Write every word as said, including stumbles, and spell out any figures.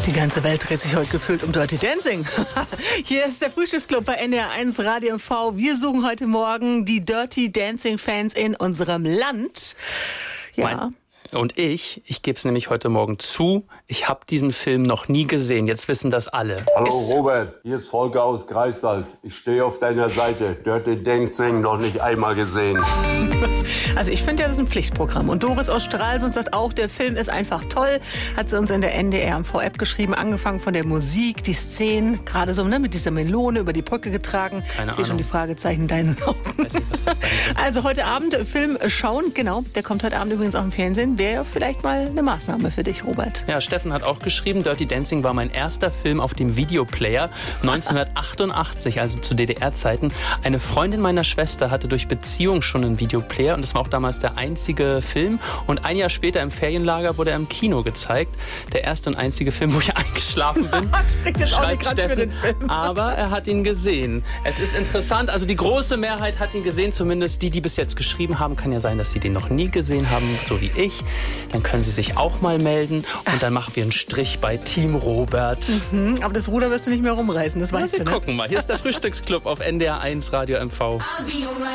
Die ganze Welt dreht sich heute gefühlt um Dirty Dancing. Hier ist der Frühstücksclub bei N D R eins Radio M V. Wir suchen heute Morgen die Dirty Dancing Fans in unserem Land. Ja. Mein Und ich, ich gebe es nämlich heute Morgen zu, ich habe diesen Film noch nie gesehen. Jetzt wissen das alle. Hallo Robert, hier ist Volker aus Greifswald. Ich stehe auf deiner Seite. Dirty Dancing noch nicht einmal gesehen. Also ich finde ja, das ist ein Pflichtprogramm. Und Doris aus Stralsund sagt auch, der Film ist einfach toll. Hat sie uns in der N D R M V-App geschrieben. Angefangen von der Musik, die Szenen, gerade so ne, mit dieser Melone über die Brücke getragen. Keine ich sehe schon die Fragezeichen in deinen Augen. Weiß nicht, was das sein soll. Also heute Abend Film schauen, genau. Der kommt heute Abend übrigens auch im Fernsehen. Wäre vielleicht mal eine Maßnahme für dich, Robert. Ja, Steffen hat auch geschrieben, Dirty Dancing war mein erster Film auf dem Videoplayer neunzehnhundertachtundachtzig, also zu D D R-Zeiten. Eine Freundin meiner Schwester hatte durch Beziehung schon einen Videoplayer und das war auch damals der einzige Film. Und ein Jahr später im Ferienlager wurde er im Kino gezeigt. Der erste und einzige Film, wo ich eingeschlafen bin. Spricht jetzt auch nicht gerade für den Film. Aber er hat ihn gesehen. Es ist interessant, also die große Mehrheit hat ihn gesehen, zumindest die, die bis jetzt geschrieben haben. Kann ja sein, dass sie den noch nie gesehen haben, so wie ich. Dann können Sie sich auch mal melden und dann machen wir einen Strich bei Team Robert. Mhm, aber das Ruder wirst du nicht mehr rumreißen, das Na, weißt wir du, ne? gucken mal. Hier ist der Frühstücksclub auf N D R eins Radio M V.